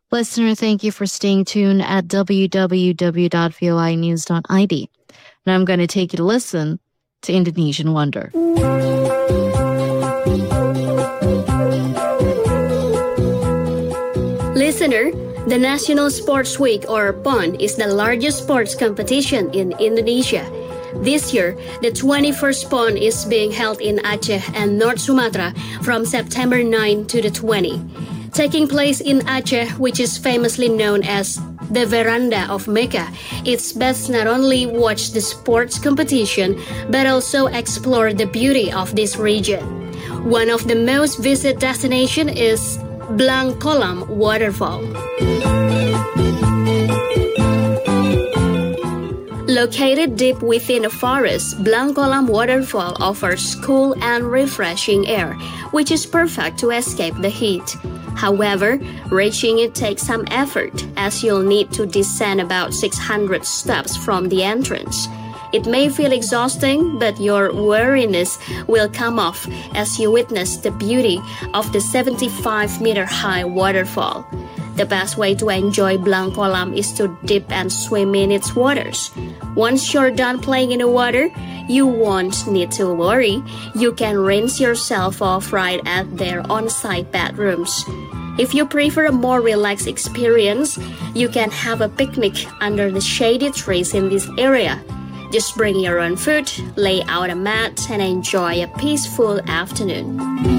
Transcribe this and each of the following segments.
Listener, thank you for staying tuned at www.voinews.id. Now I'm going to take you to listen to Indonesian Wonder. Listener, the National Sports Week or PON is the largest sports competition in Indonesia. This year, the 21st PON is being held in Aceh and North Sumatra from September 9 to the 20. Taking place in Aceh, which is famously known as the Veranda of Mecca, it's best not only watch the sports competition, but also explore the beauty of this region. One of the most visited destinations is Blankolam Waterfall. Located deep within a forest, Blankolam Waterfall offers cool and refreshing air, which is perfect to escape the heat. However, reaching it takes some effort, as you'll need to descend about 600 steps from the entrance. It may feel exhausting, but your weariness will come off as you witness the beauty of the 75-meter-high waterfall. The best way to enjoy Blankolam is to dip and swim in its waters. Once you're done playing in the water, you won't need to worry. You can rinse yourself off right at their on-site bathrooms. If you prefer a more relaxed experience, you can have a picnic under the shady trees in this area. Just bring your own food, lay out a mat, and enjoy a peaceful afternoon.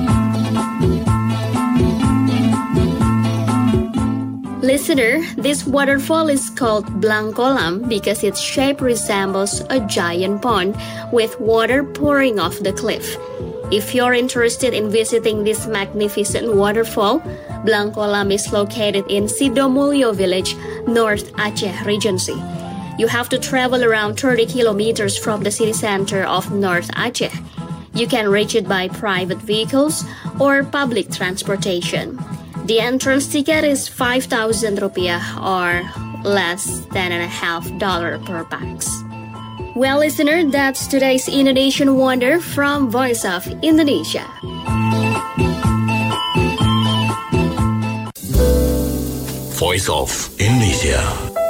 Listener, this waterfall is called Blankolam because its shape resembles a giant pond with water pouring off the cliff. If you're interested in visiting this magnificent waterfall, Blankolam is located in Sidomulyo Village, North Aceh Regency. You have to travel around 30 kilometers from the city center of North Aceh. You can reach it by private vehicles or public transportation. The entrance ticket is 5,000 rupiah or less than $1.50 per pax. Well, listener, that's today's Indonesian Wonder from Voice of Indonesia. Voice of Indonesia.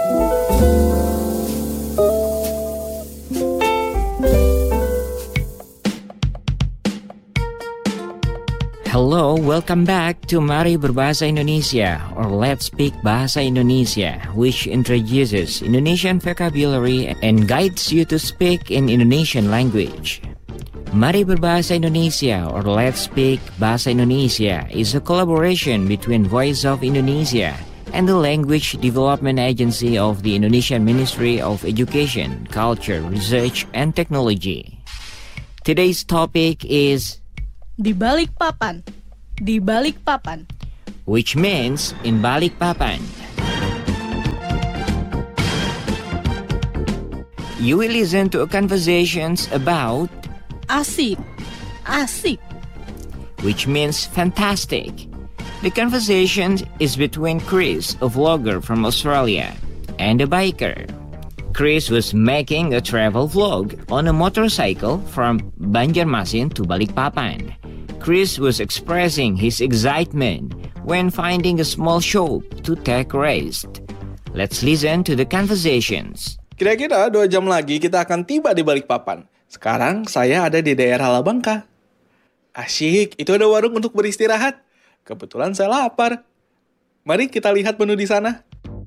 Hello, welcome back to Mari Berbahasa Indonesia or Let's Speak Bahasa Indonesia, which introduces Indonesian vocabulary and guides you to speak in Indonesian language. Mari Berbahasa Indonesia or Let's Speak Bahasa Indonesia is a collaboration between Voice of Indonesia and the Language Development Agency of the Indonesian Ministry of Education, Culture, Research, and Technology. Today's topic is Di balik papan. Di balik papan. Which means in balik papan. You will listen to conversations about Asik. Asik. which means fantastic. The conversation is between Chris, a vlogger from Australia, and a biker. Chris was making a travel vlog on a motorcycle from Banjarmasin to Balikpapan. Chris was expressing his excitement when finding a small shop to take rest. Let's listen to the conversations. Kira-kira 2 jam lagi kita akan tiba di Balikpapan. Sekarang saya ada di daerah Labangka. Asyik, itu ada warung untuk beristirahat. Kebetulan saya lapar. Mari kita lihat menu di sana.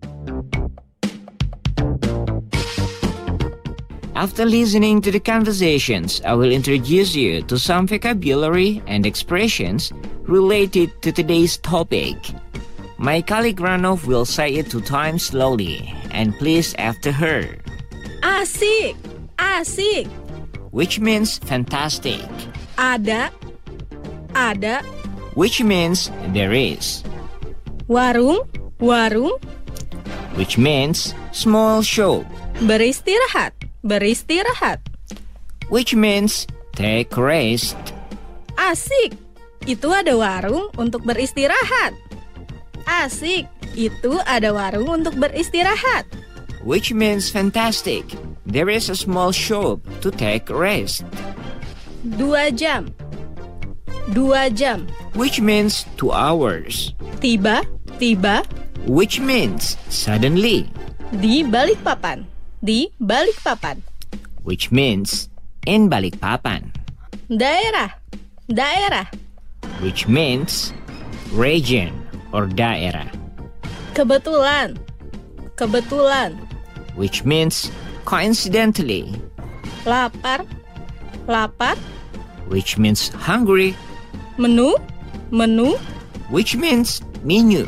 After listening to the conversations, I will introduce you to some vocabulary and expressions related to today's topic. My colleague Ranov will say it 2 times slowly, and please after her. Asik. Asik. Which means fantastic. Ada. Ada. Which means there is. Warung. Warung. Which means small shop. Beristirahat. Beristirahat. Which means take rest. Asik. Itu ada warung untuk beristirahat. Asik. Itu ada warung untuk beristirahat. Which means fantastic. There is a small shop to take rest. 2 jam. 2 jam. Which means 2 hours. Tiba. Tiba. which means suddenly, Di Balikpapan. Di Balikpapan. which means in Balikpapan, Daerah. Daerah. which means region or daerah, Kebetulan. Kebetulan. which means coincidentally, Lapar. Lapar. which means hungry, Menu. Menu. which means menu.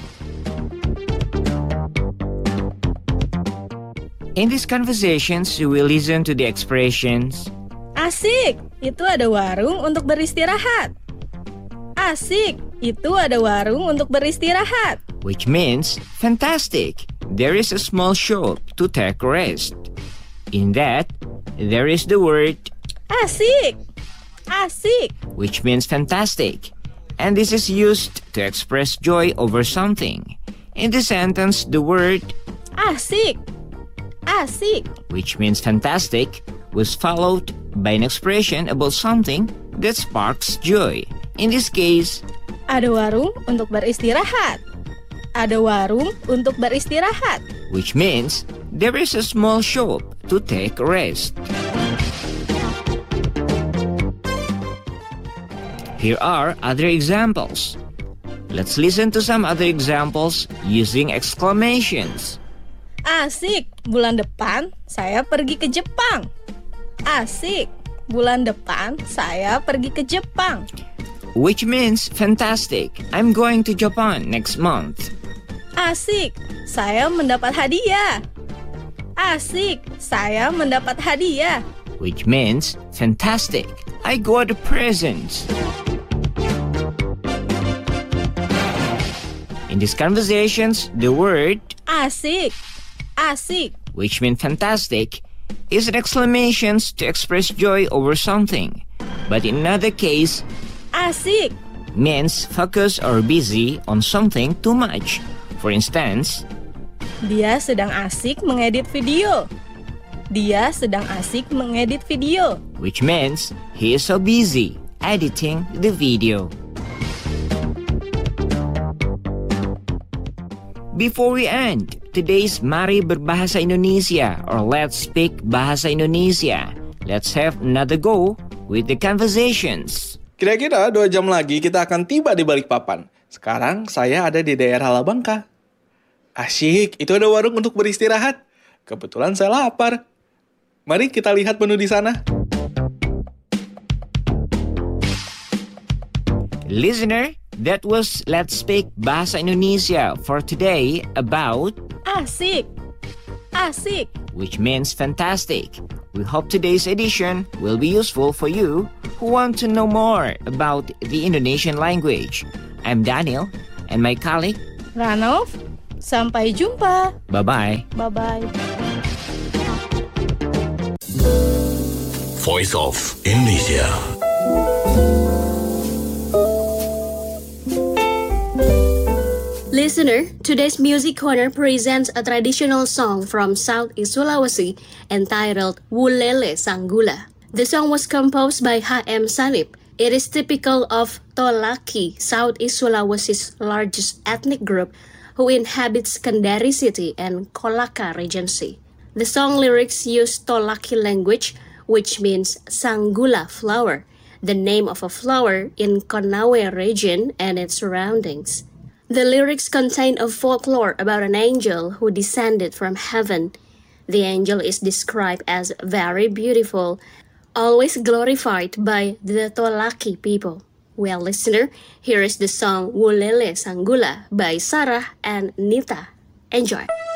In these conversations, you will listen to the expressions Asik. Itu ada warung untuk beristirahat. Asik. Itu ada warung untuk beristirahat. which means fantastic. There is a small shop to take rest. In that, there is the word Asik. Asik. which means fantastic, and this is used to express joy over something. In the sentence, the word Asik. Asik. which means fantastic was followed by an expression about something that sparks joy. In this case, Ada warung untuk beristirahat. Ada warung untuk beristirahat. which means there is a small shop to take rest. Here are other examples. Let's listen to some other examples using exclamations. Asik. Bulan depan saya pergi ke Jepang. Asik. Bulan depan saya pergi ke Jepang. Which means fantastic. I'm going to Japan next month. Asik. Saya mendapat hadiah. Asik. Saya mendapat hadiah. Which means fantastic. I got a present. In these conversations, the word Asik. Asik. which means fantastic is an exclamation to express joy over something. But in another case, Asik. means focus or busy on something too much. For instance, Dia sedang asik mengedit video. Dia sedang asik mengedit video. which means he is so busy editing the video. Before we end today's Mari Berbahasa Indonesia or Let's Speak Bahasa Indonesia, let's have another go with the conversations. Kira-kira 2 jam lagi kita akan tiba di Balikpapan. Sekarang saya ada di daerah Labangka. Asyik, itu ada warung untuk beristirahat. Kebetulan saya lapar. Mari kita lihat menu di sana. Listener, that was Let's Speak Bahasa Indonesia for today about Asik. Asik. which means fantastic. We hope today's edition will be useful for you who want to know more about the Indonesian language. I'm Daniel and my colleague. Ranov, sampai jumpa. Bye-bye. Bye-bye. Voice of Indonesia. Listener, today's Music Corner presents a traditional song from Southeast Sulawesi entitled Wulele Sanggula. The song was composed by H.M. Sanip. It is typical of Tolaki, Southeast Sulawesi's largest ethnic group, who inhabits Kendari City and Kolaka Regency. The song lyrics use Tolaki language, which means Sanggula flower, the name of a flower in Konawe region and its surroundings. The lyrics contain a folklore about an angel who descended from heaven. The angel is described as very beautiful, always glorified by the Tolaki people. Well, listener, here is the song Wulele Sanggula by Sarah and Nita. Enjoy!